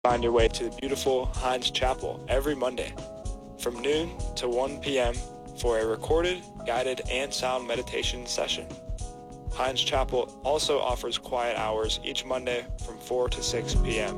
Find your way to the beautiful Heinz Chapel every Monday from noon to 1 p.m. for a recorded, guided, and sound meditation session. Heinz Chapel also offers quiet hours each Monday from 4 to 6 p.m.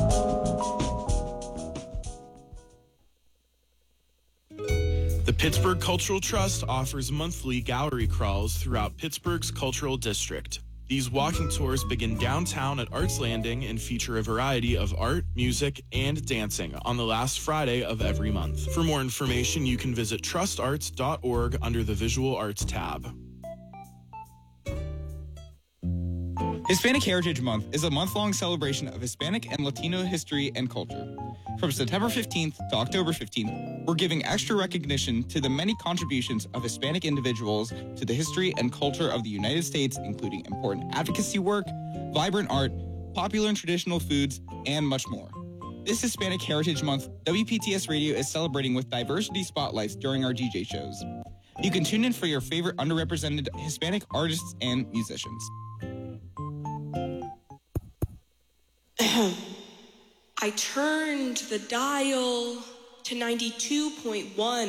The Pittsburgh Cultural Trust offers monthly gallery crawls throughout Pittsburgh's cultural district. These walking tours begin downtown at Arts Landing and feature a variety of art, music, and dancing on the last Friday of every month. For more information, you can visit trustarts.org under the Visual Arts tab. Hispanic Heritage Month is a month-long celebration of Hispanic and Latino history and culture. From September 15th to October 15th, we're giving extra recognition to the many contributions of Hispanic individuals to the history and culture of the United States, including important advocacy work, vibrant art, popular and traditional foods, and much more. This Hispanic Heritage Month, WPTS Radio is celebrating with diversity spotlights during our DJ shows. You can tune in for your favorite underrepresented Hispanic artists and musicians. I turned the dial to 92.1.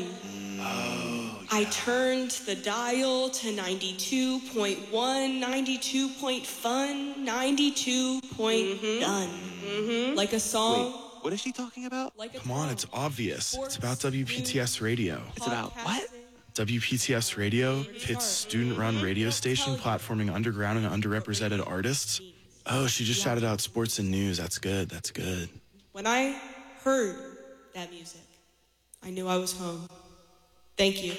I turned the dial to 92.1, 92 point fun, 92 point done. Like a song. Wait, what is she talking about? Like a Come on, it's obvious. It's about WPTS Radio. It's about what? WPTS Radio, Pitt's student-run radio station platforming underground and underrepresented artists. Oh, she just shouted out sports and news. That's good. That's good. When I heard that music, I knew I was home. Thank you.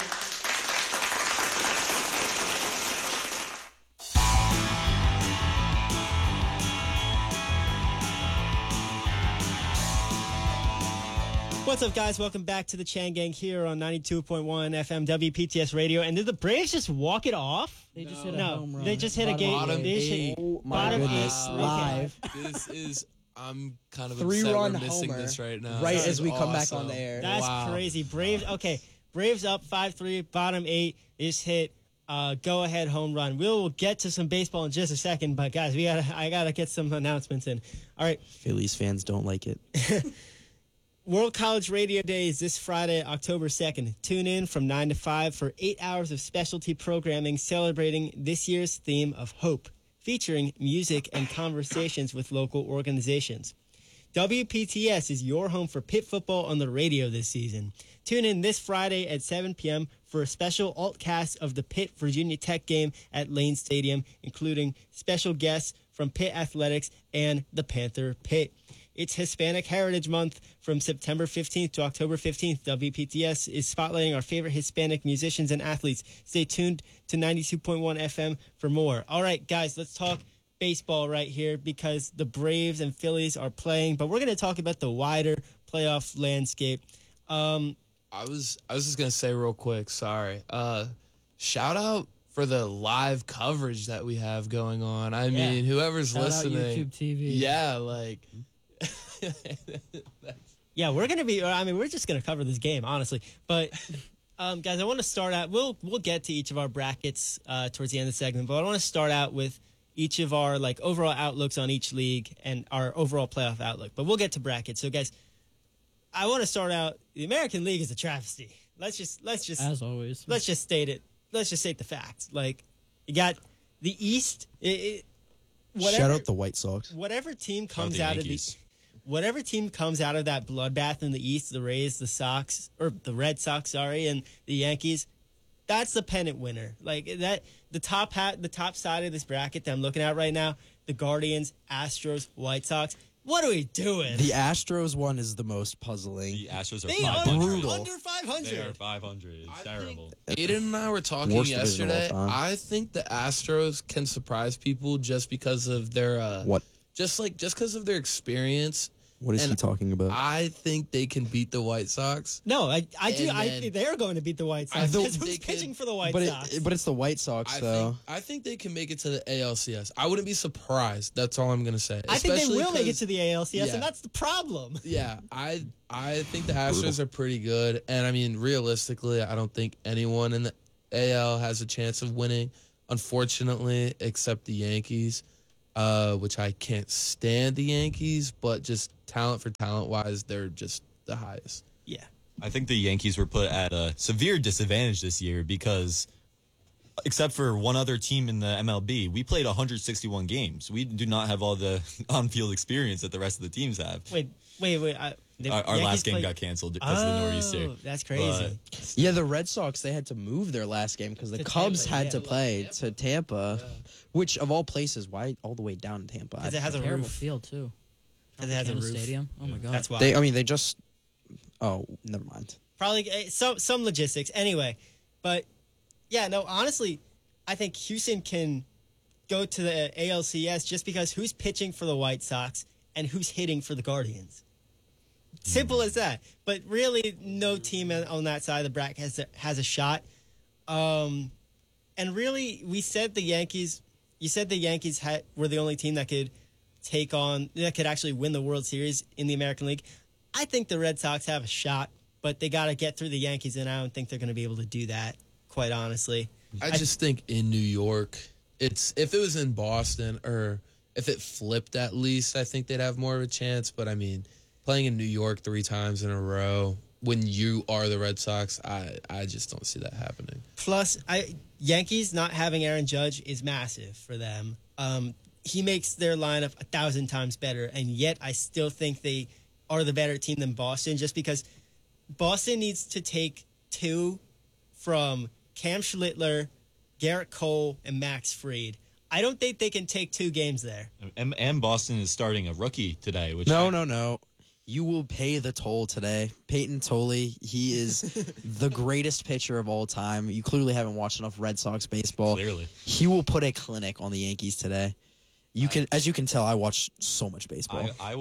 What's up, guys? Welcome back to the Chan Gang here on 92.1 FM WPTS Radio. And did the Braves just walk it off? They just hit a home run. They just hit a game. Bottom eight. Oh my Bottom goodness, eight. live. This is, I'm kind of Three upset run we're missing homer this right now. right This as is we come back awesome. on the air. That's crazy. Braves, okay. Braves up 5-3, bottom 8. Just hit go-ahead home run. We'll get to some baseball in just a second, but guys, I gotta get some announcements in. All right. Phillies fans don't like it. World College Radio Day is this Friday, October 2nd. Tune in from 9 to 5 for 8 hours of specialty programming celebrating this year's theme of hope, featuring music and conversations with local organizations. WPTS is your home for Pitt football on the radio this season. Tune in this Friday at 7 p.m. for a special alt-cast of the Pitt Virginia Tech game at Lane Stadium, including special guests from Pitt Athletics and the Panther Pit. It's Hispanic Heritage Month from September 15th to October 15th. WPTS is spotlighting our favorite Hispanic musicians and athletes. Stay tuned to 92.1 FM for more. All right, guys, let's talk baseball right here because the Braves and Phillies are playing, but we're going to talk about the wider playoff landscape. I was just going to say real quick, sorry. Shout out for the live coverage that we have going on. I mean, whoever's Shout out listening. YouTube TV. Yeah, like... Yeah, we're going to be, I mean, we're just going to cover this game, honestly. But, guys, I want to start out, we'll get to each of our brackets towards the end of the segment, but I want to start out with each of our, like, overall outlooks on each league and our overall playoff outlook. But we'll get to brackets. So, guys, I want to start out, the American League is a travesty. Let's just As always. let's just state it. Let's just state the facts. Like, you got the East, whatever, Shout out the White Sox. whatever team Shout out comes the out of the Yankees. whatever team comes out of that bloodbath in the East, the Rays, the Sox, or the Red Sox, sorry, and the Yankees, that's the pennant winner. Like that, the top side of this bracket that I'm looking at right now, the Guardians, Astros, White Sox. What are we doing? The Astros one is the most puzzling. The Astros are They 500. are brutal. under 500. They are 500. It's terrible. Aiden and I were talking Worst division of all yesterday. time. I think the Astros can surprise people just because of their What? just because of their experience. What is And he talking about? I think they can beat the White Sox. No, I do. And I then- think they're going to beat the White I Sox. think Because they who's could- pitching for the White but Sox? but it's the White Sox though. I think they can make it to the ALCS. I wouldn't be surprised. That's all I'm gonna say. I think they Especially will make it 'cause- to the ALCS, yeah. and that's the problem. Yeah, I think the Astros are pretty good, and I mean realistically, I don't think anyone in the AL has a chance of winning. Unfortunately, except the Yankees. which I can't stand the Yankees, but just talent for talent wise, they're just the highest. Yeah. I think the Yankees were put at a severe disadvantage this year because, except for one other team in the MLB, we played 161 games. We do not have all the on-field experience that the rest of the teams have. Wait. Our last game got canceled because of the nor'easter. That's crazy. Yeah, the Red Sox, they had to move their last game because the Cubs had to play to Tampa, which of all places, why all the way down in Tampa? Because it has a Terrible roof. field too. Because it has a roof. Stadium. Oh my god. That's why. They just. Oh, never mind. Probably some logistics. Anyway, but yeah, no. Honestly, I think Houston can go to the ALCS just because who's pitching for the White Sox and who's hitting for the Guardians. Simple as that. But really, no team on that side of the bracket has a shot. And really, we said the Yankees. You said the Yankees were the only team that could actually win the World Series in the American League. I think the Red Sox have a shot, but they got to get through the Yankees, and I don't think they're going to be able to do that. Quite honestly, I just think in New York, if it was in Boston or if it flipped at least, I think they'd have more of a chance. But I mean, playing in New York 3 times in a row when you are the Red Sox, I just don't see that happening. Plus, Yankees not having Aaron Judge is massive for them. He makes their lineup 1,000 times better, and yet I still think they are the better team than Boston just because Boston needs to take 2 from Cam Schlittler, Garrett Cole, and Max Fried. I don't think they can take 2 games there. And Boston is starting a rookie today. Which No. You will pay the toll today. Peyton Tolle, he is the greatest pitcher of all time. You clearly haven't watched enough Red Sox baseball. Clearly. He will put a clinic on the Yankees today. As you can tell, I watch so much baseball. I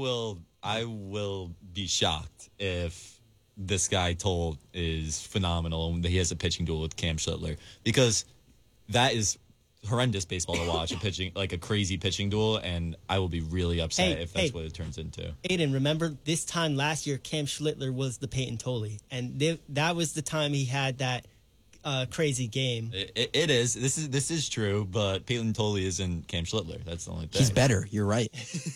will be shocked if this guy Toll is phenomenal and he has a pitching duel with Cam Schlittler, because that is horrendous baseball to watch, a crazy pitching duel, and I will be really upset if that's what it turns into. Aiden, remember this time last year, Cam Schlittler was the Peyton Tolle, and that was the time he had that crazy game. It is. This is true, but Peyton Tolle isn't Cam Schlittler. That's the only thing. He's better. You're right.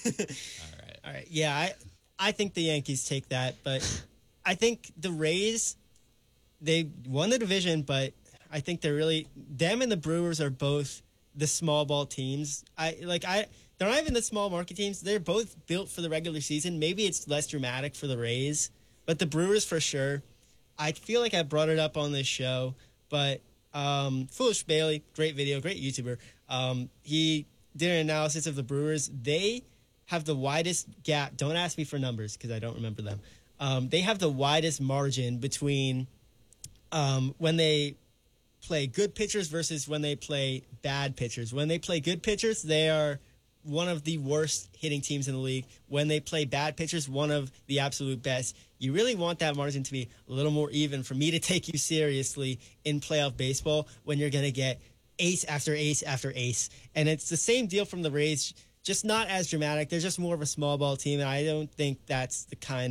All right. Yeah, I think the Yankees take that, but I think the Rays, they won the division, but I think them and the Brewers are both the small ball teams. They're not even the small market teams. They're both built for the regular season. Maybe it's less dramatic for the Rays, but the Brewers for sure. I feel like I brought it up on this show, but Foolish Bailey, great video, great YouTuber. He did an analysis of the Brewers. They have the widest gap. Don't ask me for numbers because I don't remember them. They have the widest margin between when they play good pitchers versus when they play bad pitchers. When they play good pitchers, they are one of the worst hitting teams in the league. When they play bad pitchers, one of the absolute best. You really want that margin to be a little more even for me to take you seriously in playoff baseball when you're going to get ace after ace after ace. And it's the same deal from the Rays, just not as dramatic. They're just more of a small ball team, and I don't think that's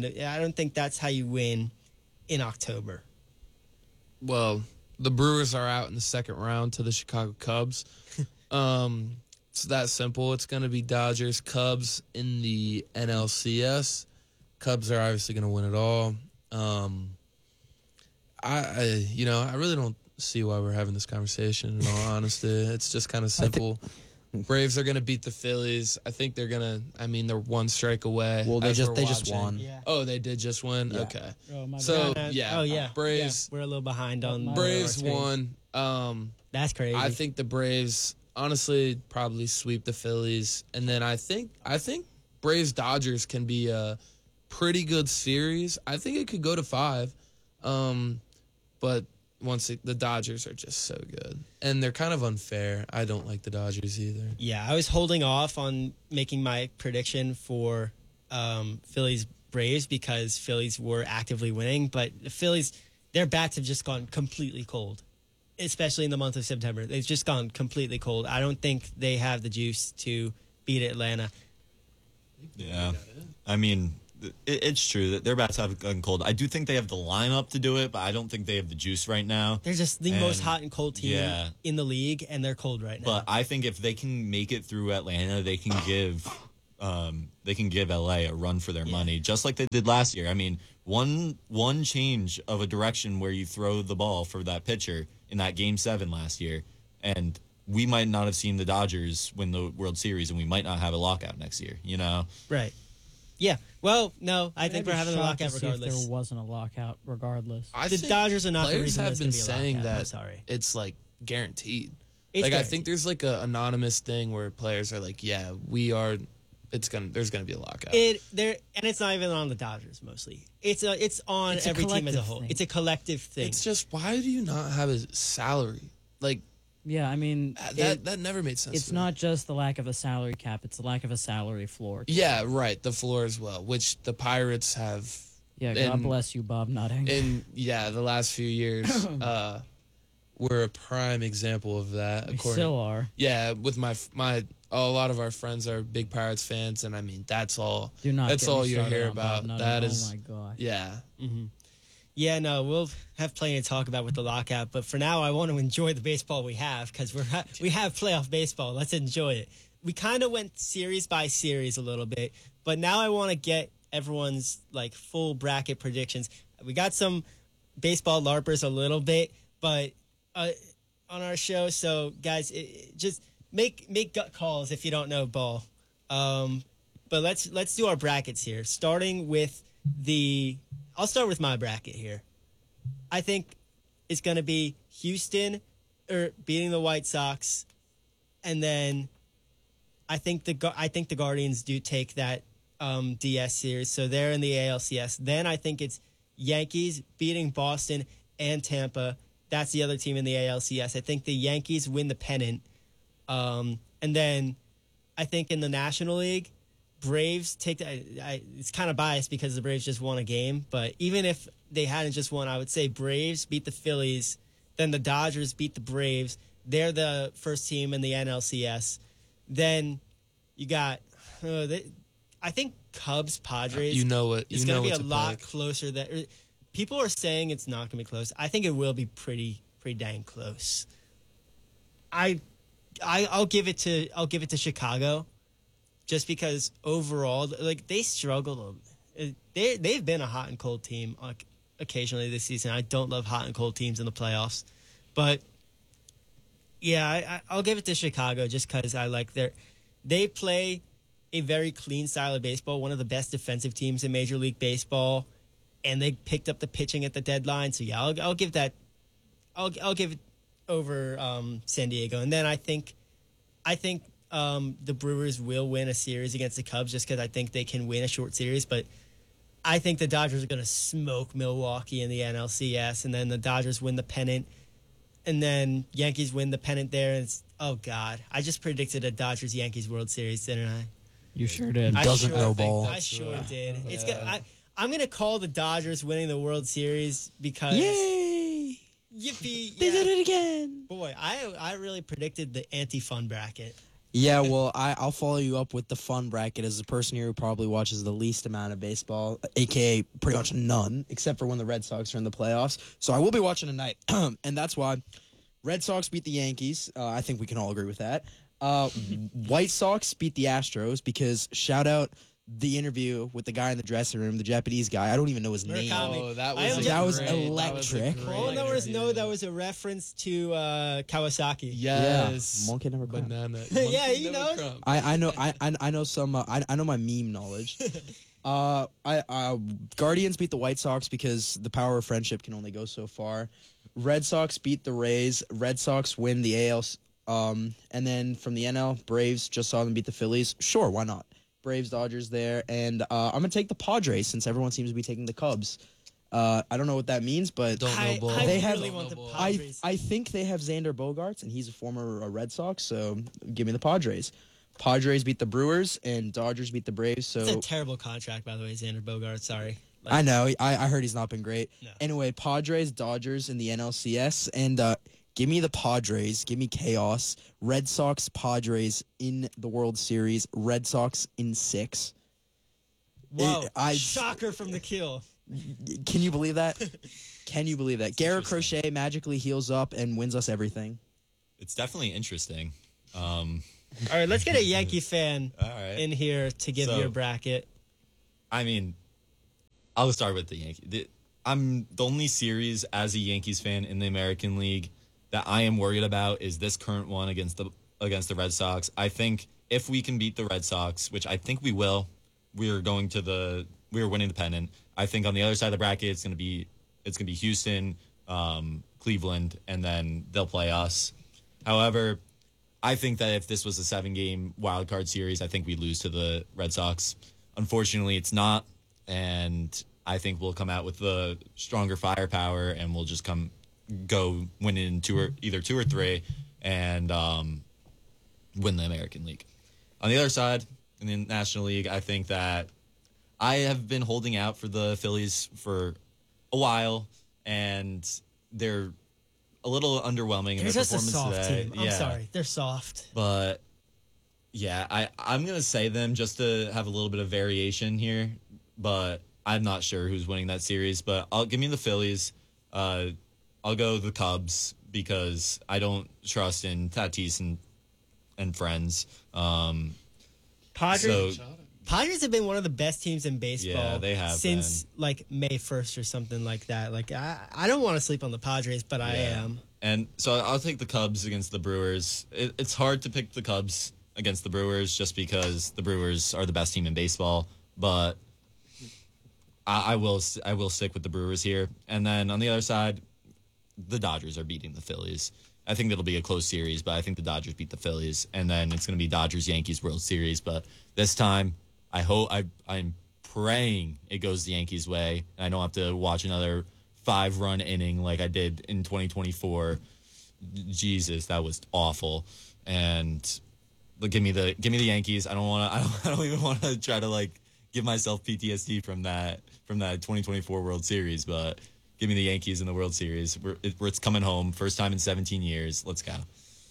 how you win in October. Well, the Brewers are out in the second round to the Chicago Cubs. It's that simple. It's going to be Dodgers, Cubs in the NLCS. Cubs are obviously going to win it all. I really don't see why we're having this conversation, in all honesty. It's just kind of simple. Braves are going to beat the Phillies. I think they're going to, they're 1 strike away. Well, they just won. Yeah. Oh, they did just win? Yeah. Okay. Oh, yeah. Braves. Yeah, we're a little behind on Braves won. That's crazy. I think the Braves, honestly, probably sweep the Phillies. And then I think Braves-Dodgers can be a pretty good series. I think it could go to 5. But the Dodgers are just so good. And they're kind of unfair. I don't like the Dodgers either. Yeah, I was holding off on making my prediction for Phillies Braves because Phillies were actively winning, but the Phillies, their bats have just gone completely cold, especially in the month of September. They've just gone completely cold. I don't think they have the juice to beat Atlanta. Yeah. it's true that they're about to have gotten cold. I do think they have the lineup to do it, but I don't think they have the juice right now. They're just the most hot and cold team in the league, and they're cold right now. But I think if they can make it through Atlanta, they can give LA a run for their money, just like they did last year. I mean, one change of a direction where you throw the ball for that pitcher in that Game 7 last year, and we might not have seen the Dodgers win the World Series, and we might not have a lockout next year, you know? Right. Yeah. Well, no, I think we're having a lockout If regardless. there wasn't a lockout, regardless. I The think Dodgers are not the players reason have there's been gonna be a saying lockout. I'm that sorry. it's like guaranteed. It's like I guaranteed. think there's like a anonymous thing where players are like, yeah, we are. There's gonna be a lockout. And it's not even on the Dodgers mostly. It's on It's a every team as a collective whole. thing. It's a collective thing. It's just, why do you not have a salary? Like Yeah, I mean, that never made sense. it's to me. not just the lack of a salary cap; it's the lack of a salary floor. Yeah, right. The floor as well, which the Pirates have. Yeah, God bless you, Bob Nutting. In the last few years, we're a prime example of that. We still are. Yeah, with my a lot of our friends are big Pirates fans, and I mean that's all. Do not That's get me all you started hear on Bob about. Nutting. That Oh is. my gosh. Yeah. Yeah, no, we'll have plenty to talk about with the lockout. But for now, I want to enjoy the baseball we have because we have playoff baseball. Let's enjoy it. We kind of went series by series a little bit, but now I want to get everyone's like full bracket predictions. We got some baseball larpers a little bit, but on our show. So guys, just make gut calls if you don't know ball. But let's do our brackets here, starting with I'll start with my bracket here. I think it's going to be Houston beating the White Sox, and then I think the Guardians do take that DS series, so they're in the ALCS. Then I think it's Yankees beating Boston and Tampa. That's the other team in the ALCS. I think the Yankees win the pennant, and then I think in the National League, Braves take it's kind of biased because the Braves just won a game, but even if they hadn't just won, I would say Braves beat the Phillies, then the Dodgers beat the Braves. They're the first team in the NLCS. Then you got, I think Cubs, Padres. You know what? It's going to be a lot closer. People are saying it's not going to be close. I think it will be pretty dang close. I'll give it to Chicago. Just because overall, like they struggled, they've been a hot and cold team occasionally this season. I don't love hot and cold teams in the playoffs, but yeah, I'll give it to Chicago just because I like they play a very clean style of baseball, one of the best defensive teams in Major League Baseball, and they picked up the pitching at the deadline. So yeah, I'll give that. I'll give it over San Diego, and then I think. The Brewers will win a series against the Cubs just because I think they can win a short series. But I think the Dodgers are going to smoke Milwaukee in the NLCS, and then the Dodgers win the pennant, and then Yankees win the pennant there. And oh, God. I just predicted a Dodgers-Yankees World Series, didn't I? You sure did. Doesn't know ball. I sure did. It's I'm going to call the Dodgers winning the World Series because... Yay! Yippee! They yeah. did it again. Boy, I really predicted the anti-fun bracket. Yeah, well, I'll follow you up with the fun bracket as a person here who probably watches the least amount of baseball, a.k.a. pretty much none, except for when the Red Sox are in the playoffs. So I will be watching tonight, and that's why Red Sox beat the Yankees. I think we can all agree with that. White Sox beat the Astros because, shout out the interview with the guy in the dressing room, the Japanese guy. I don't even know his name. Oh, that was electric. All numbers know that was a reference to Kawasaki. Yes. Yeah. Monkey never cried. Banana. Yeah, Monkey you never know. crumb. I know some. I know my meme knowledge. Guardians beat the White Sox because the power of friendship can only go so far. Red Sox beat the Rays. Red Sox win the AL. And then from the NL, Braves just saw them beat the Phillies. Sure, why not? Braves, Dodgers there, and I'm gonna take the Padres since everyone seems to be taking the Cubs. I don't know what that means, but Don't know ball. I have- really want the I Padres. I think they have Xander Bogaerts, and he's a former Red Sox, so give me the Padres. Padres beat the Brewers, and Dodgers beat the Braves. So It's a terrible contract, by the way, Xander Bogaerts. Sorry. I know. I heard he's not been great. No. Anyway, Padres, Dodgers in the NLCS, and give me the Padres. Give me chaos. Red Sox, Padres in the World Series. Red Sox in 6. Whoa! I Shocker from the kill. Can you believe that? Can you believe that? Garrett Crochet magically heals up and wins us everything. It's definitely interesting. All right, let's get a Yankee fan in here to give So- your bracket. I mean, I'll start with the Yankees. I'm the only series as a Yankees fan in the American League that I am worried about is this current one against the Red Sox. I think if we can beat the Red Sox, which I think we will, we are winning the pennant. I think on the other side of the bracket it's gonna be Houston, Cleveland, and then they'll play us. However, I think that if this was a 7-game wild card series, I think we lose to the Red Sox. Unfortunately, it's not, and I think we'll come out with the stronger firepower, and we'll just go win in either 2 or 3, and win the American League. On the other side, in the National League, I think that I have been holding out for the Phillies for a while, and they're a little underwhelming in They're their just a performance soft today. team. I'm sorry, they're soft. But yeah, I'm gonna say them just to have a little bit of variation here, but I'm not sure who's winning that series. But give me the Phillies. I'll go the Cubs because I don't trust in Tatis and friends. Padres have been one of the best teams in baseball. Yeah, they have since like May 1st or something like that. Like I don't want to sleep on the Padres, but I am. And so I'll take the Cubs against the Brewers. It's hard to pick the Cubs against the Brewers just because the Brewers are the best team in baseball. But I will stick with the Brewers here. And then on the other side, the Dodgers are beating the Phillies. I think it'll be a close series, but I think the Dodgers beat the Phillies. And then it's going to be Dodgers-Yankees World Series. But this time, I'm praying it goes the Yankees' way, and I don't have to watch another 5-run inning like I did in 2024. Jesus, that was awful. And give me the Yankees. I don't even want to try to like give myself PTSD from that 2024 World Series, but give me the Yankees in the World Series. Where it's coming home, first time in 17 years. Let's go.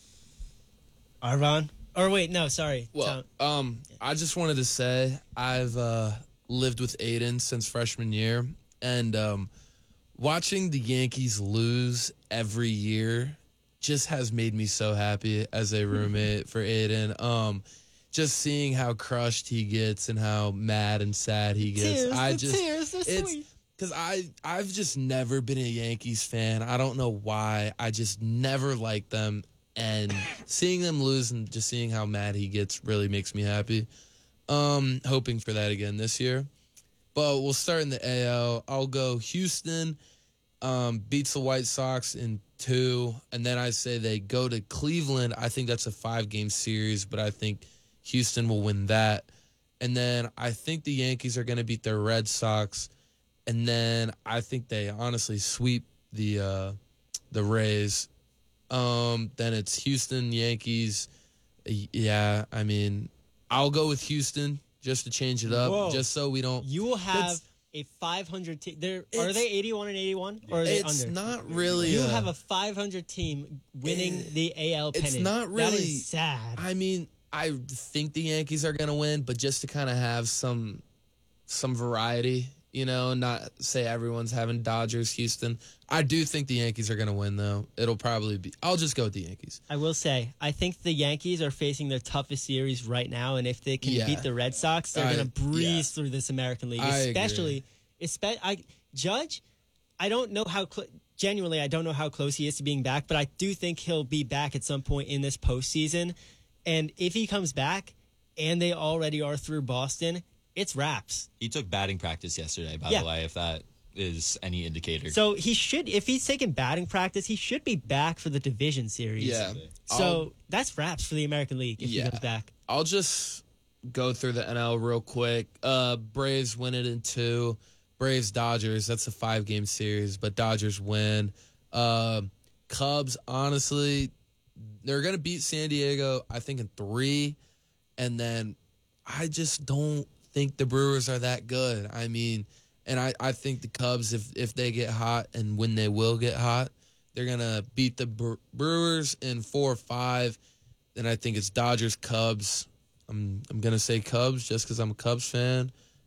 Arvon? Or wait, no, sorry. Well, I just wanted to say I've lived with Aiden since freshman year, and watching the Yankees lose every year just has made me so happy as a roommate for Aiden. Just seeing how crushed he gets and how mad and sad he gets. Tears, they're sweet. Because I've just never been a Yankees fan. I don't know why. I just never liked them. And seeing them lose and just seeing how mad he gets really makes me happy. Hoping for that again this year. But we'll start in the AL. I'll go Houston beats the White Sox in 2. And then I say they go to Cleveland. I think that's a 5-game series, but I think Houston will win that. And then I think the Yankees are going to beat the Red Sox. And then I think they honestly sweep the Rays. Then it's Houston, Yankees. Yeah, I mean, I'll go with Houston just to change it up, just so we don't. You will have a 500 team. Are they 81 and 81, or are they under? It's not really. You have a 500 team winning the AL pennant. It's not really. That is sad. I mean, I think the Yankees are going to win, but just to kind of have some variety. You know, not say everyone's having Dodgers, Houston. I do think the Yankees are going to win, though. It'll probably be. I'll just go with the Yankees. I will say, I think the Yankees are facing their toughest series right now, and if they can beat the Red Sox, they're going to breeze through this American League. Judge, I don't know how. Genuinely, I don't know how close he is to being back, but I do think he'll be back at some point in this postseason. And if he comes back, and they already are through Boston, it's wraps. He took batting practice yesterday, by the way, if that is any indicator. So he should, if he's taking batting practice, he should be back for the division series. Yeah. So that's wraps for the American League if he comes back. I'll just go through the NL real quick. Braves win it in 2. Braves Dodgers, that's a 5-game series, but Dodgers win. Cubs, honestly, they're going to beat San Diego, I think, in 3. And then I just don't think the Brewers are that good. I mean, and I think the Cubs, if they get hot, and when they will get hot, they're going to beat the Brewers in 4 or 5. And I think it's Dodgers, Cubs. I'm going to say Cubs just because I'm a Cubs fan.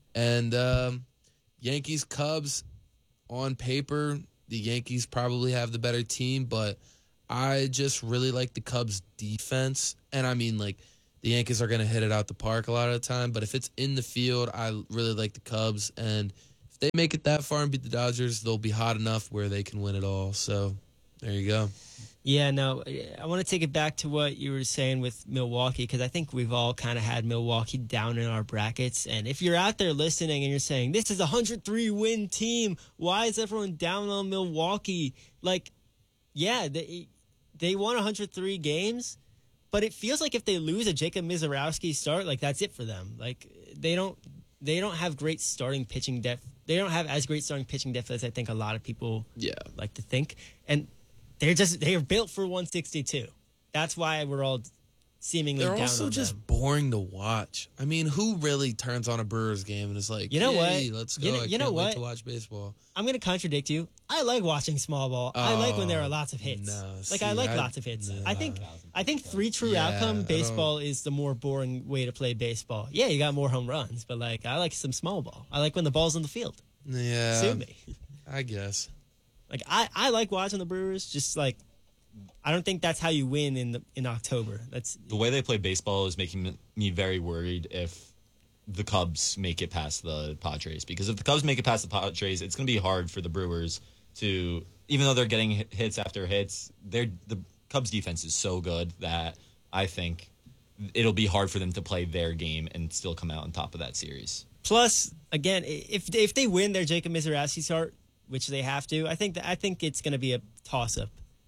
And Yankees, Cubs, on paper, the Yankees probably have the better team, but I just really like the Cubs' defense. And I mean, like, the Yankees are going to hit it out the park a lot of the time, but if it's in the field, I really like the Cubs. And if they make it that far and beat the Dodgers, they'll be hot enough where they can win it all. So there you go. Yeah, no, I want to take it back to what you were saying with Milwaukee, because I think we've all kind of had Milwaukee down in our brackets. And if you're out there listening and you're saying, this is a 103-win team, why is everyone down on Milwaukee? Like, yeah, they won 103 games, but it feels like if they lose a Jacob Mizorowski start, like, that's it for them. Like, they don't have great starting pitching depth. They don't have as great starting pitching depth as I think a lot of people like to think. And they're built for 162. That's why we're all seemingly down on them. They're also just boring to watch. I mean, who really turns on a Brewers game and is like, you know hey, what? Let's go. You know what? Wait to watch baseball. I'm going to contradict you. I like watching small ball. I like when there are lots of hits. I like lots of hits. No. I think three true outcome baseball is the more boring way to play baseball. Yeah, you got more home runs, but like I like some small ball. I like when the ball's on the field. Yeah. Sue me. I guess. Like I like watching the Brewers. Just like I don't think that's how you win in October. That's the way they play baseball is making me very worried if the Cubs make it past the Padres, because if the Cubs make it past the Padres, it's going to be hard for the Brewers to, even though they're getting hits after hits, the Cubs defense is so good that I think it'll be hard for them to play their game and still come out on top of that series. Plus, again, if they win their Jacob Mizorowski start, which they have to, I think it's going to be a toss-up.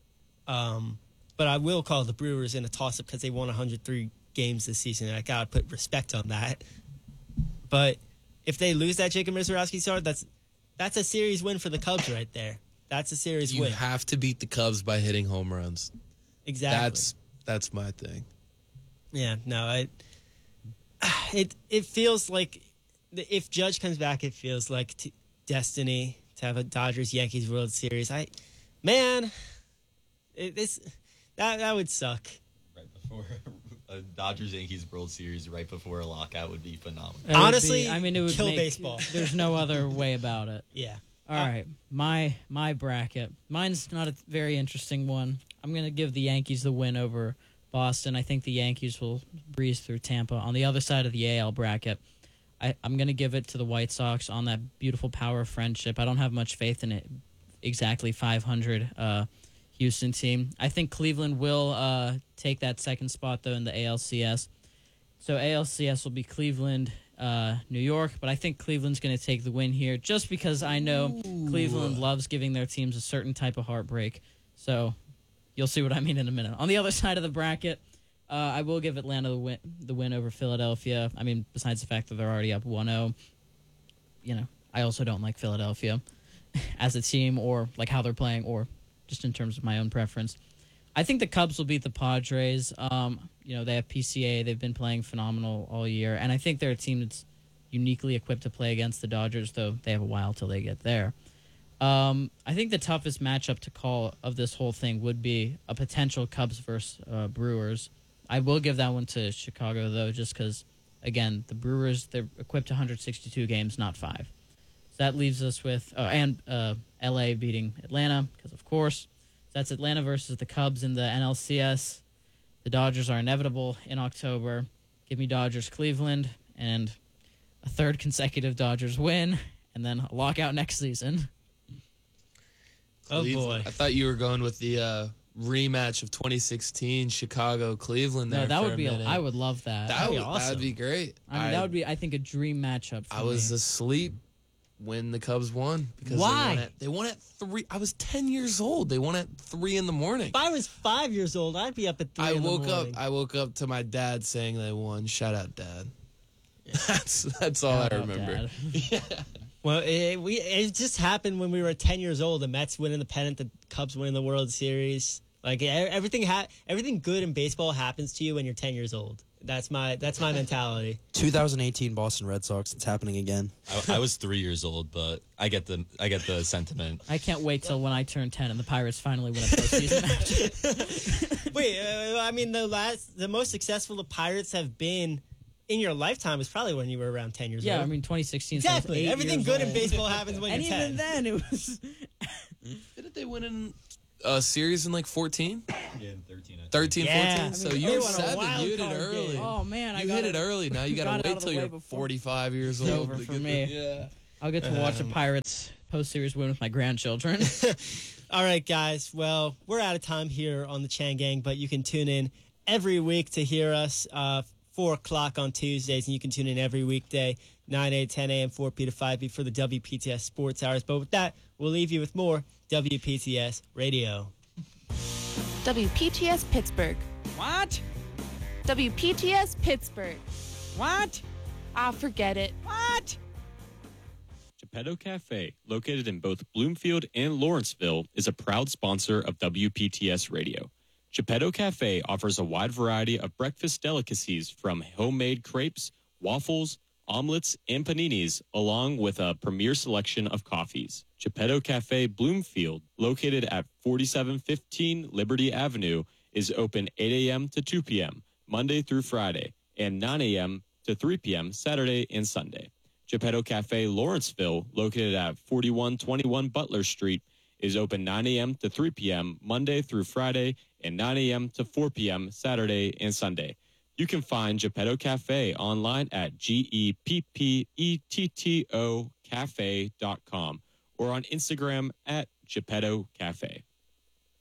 But I will call the Brewers in a toss-up because they won 103 games this season, and I got to put respect on that. But if they lose that Jacob Mizorowski start, that's a series win for the Cubs right there. That's a series win. You have to beat the Cubs by hitting home runs. Exactly. That's my thing. Yeah, no, it feels like if Judge comes back, it feels like destiny to have a Dodgers-Yankees World Series. That would suck. Right before a Dodgers-Yankees World Series, right before a lockout would be phenomenal. Honestly, it would kill make baseball. There's no other way about it. Yeah. All right, my bracket. Mine's not a very interesting one. I'm going to give the Yankees the win over Boston. I think the Yankees will breeze through Tampa. On the other side of the AL bracket, I'm going to give it to the White Sox on that beautiful power of friendship. I don't have much faith in it. Exactly 500 Houston team. I think Cleveland will take that second spot, though, in the ALCS. So ALCS will be Cleveland, New York, but I think Cleveland's going to take the win here just because I know Cleveland loves giving their teams a certain type of heartbreak. So you'll see what I mean in a minute. On the other side of the bracket, I will give Atlanta the win over Philadelphia. I mean, besides the fact that they're already up 1-0, I also don't like Philadelphia as a team or like how they're playing or just in terms of my own preference. I think the Cubs will beat the Padres. They have PCA. They've been playing phenomenal all year. And I think they're a team that's uniquely equipped to play against the Dodgers, though they have a while till they get there. I think the toughest matchup to call of this whole thing would be a potential Cubs versus Brewers. I will give that one to Chicago, though, just because, again, the Brewers, they're equipped to 162 games, not 5. So that leaves us with L.A. beating Atlanta, because, of course, that's Atlanta versus the Cubs in the NLCS. The Dodgers are inevitable in October. Give me Dodgers Cleveland and a third consecutive Dodgers win, and then a lockout next season. Oh, boy. I thought you were going with the rematch of 2016 Chicago-Cleveland there. No, that for would a be. minute. I would love that. That'd be awesome. That'd be great. I mean, that would be, I think, a dream matchup for I was asleep when the Cubs won. Because Why? They won at 3. I was 10 years old. They won at 3 in the morning. If I was 5 years old, I'd be up at 3 in the morning. I woke up to my dad saying they won. Shout out, Dad. That's all I remember. Yeah. Well, it just happened when we were 10 years old. The Mets winning the pennant, the Cubs winning the World Series. Like everything good in baseball happens to you when you're 10 years old. That's my mentality. 2018 Boston Red Sox. It's happening again. I was 3 years old, but I get the sentiment. I can't wait till when I turn 10 and the Pirates finally win a postseason match. Wait, I mean the most successful the Pirates have been in your lifetime is probably when you were around 10 years Yeah, old. I mean 2016. So I was Exactly. 8 Everything years good in old. baseball happens when And you're 10. even then, it was. Didn't they win in a series in like 14? Yeah, 13. 13, Yeah. 14? So I mean, you they were won a 7. wild You hit it card early. game. Oh man, You hit it early. Now you got got to it out wait of till the you're way before. 45 years It's old. over to for get me. Yeah. I'll get to watch a Pirates post-series win with my grandchildren. All right, guys. Well, we're out of time here on the Chang Gang, but you can tune in every week to hear us 4 o'clock on Tuesdays, and you can tune in every weekday, 9 a, 10 a.m., 4 p to 5 p for the WPTS Sports Hours. But with that, we'll leave you with more WPTS Radio. WPTS Pittsburgh. What? WPTS Pittsburgh. What? Ah, forget it. What? Geppetto Cafe, located in both Bloomfield and Lawrenceville, is a proud sponsor of WPTS Radio. Geppetto Cafe offers a wide variety of breakfast delicacies from homemade crepes, waffles, omelets, and paninis, along with a premier selection of coffees. Geppetto Cafe Bloomfield, located at 4715 Liberty Avenue, is open 8 a.m. to 2 p.m., Monday through Friday, and 9 a.m. to 3 p.m. Saturday and Sunday. Geppetto Cafe Lawrenceville, located at 4121 Butler Street, is open 9 a.m. to 3 p.m. Monday through Friday and 9 a.m. to 4 p.m. Saturday and Sunday. You can find Geppetto Cafe online at GEPPETTO cafe.com or on Instagram at Geppetto Cafe.